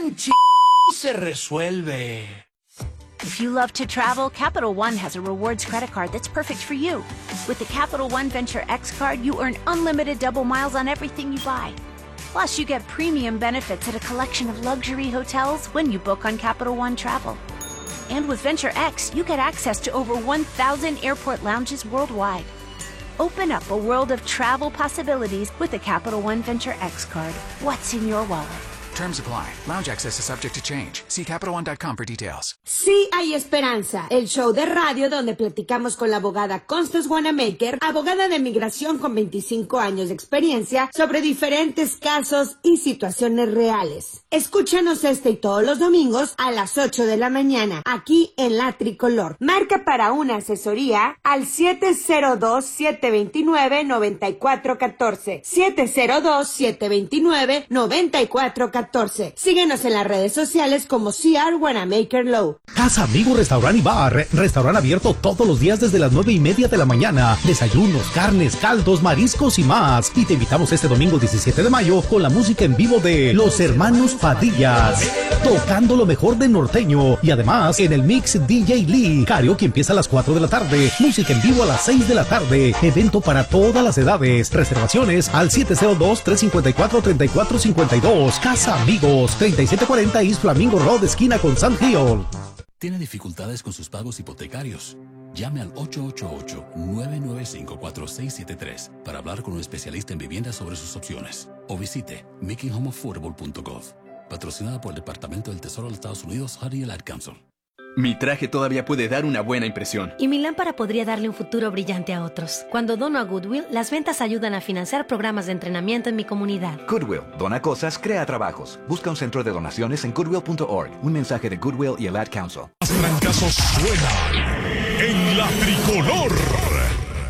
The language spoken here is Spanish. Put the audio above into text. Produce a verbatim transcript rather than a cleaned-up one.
en ch... se resuelve. If you love to travel, Capital One has a rewards credit card that's perfect for you. With the Capital One Venture X card, you earn unlimited double miles on everything you buy. Plus, you get premium benefits at a collection of luxury hotels when you book on Capital One Travel. And with Venture X, you get access to over one thousand airport lounges worldwide. Open up a world of travel possibilities with the Capital One Venture X card. What's in your wallet? Terms apply. Lounge access is subject to change. See Capital One dot com for details. Sí hay esperanza, el show de radio donde platicamos con la abogada Constance Wanamaker, abogada de migración con veinticinco años de experiencia sobre diferentes casos y situaciones reales. Escúchanos este y todos los domingos a las ocho de la mañana, aquí en La Tricolor. Marca para una asesoría al siete cero dos, siete dos nueve, nueve cuatro uno cuatro, siete cero dos, siete dos nueve, nueve cuatro uno cuatro. Síguenos en las redes sociales como C R Wanamaker Law. Casa Amigo Restaurant y Bar. Restaurante abierto todos los días desde las nueve y media de la mañana. Desayunos, carnes, caldos, mariscos y más. Y te invitamos este domingo diecisiete de mayo con la música en vivo de Los Hermanos Padillas, tocando lo mejor de norteño. Y además en el mix D J Lee. Karaoke empieza a las cuatro de la tarde. Música en vivo a las seis de la tarde. Evento para todas las edades. Reservaciones al siete cero dos, tres cinco cuatro, tres cuatro cinco dos. Casa Amigos, treinta y siete cuarenta East Flamingo Road, esquina con Sand Hill. ¿Tiene dificultades con sus pagos hipotecarios? Llame al ocho ocho ocho, nueve nueve cinco, cuatro seis siete tres para hablar con un especialista en vivienda sobre sus opciones. O visite making home affordable punto gov. Patrocinada por el Departamento del Tesoro de los Estados Unidos, H U D y el Ad Council. Mi traje todavía puede dar una buena impresión. Y mi lámpara podría darle un futuro brillante a otros. Cuando dono a Goodwill, las ventas ayudan a financiar programas de entrenamiento en mi comunidad. Goodwill, dona cosas, crea trabajos. Busca un centro de donaciones en goodwill punto org. Un mensaje de Goodwill y el Ad Council. Los trancazos suenan en La Tricolor.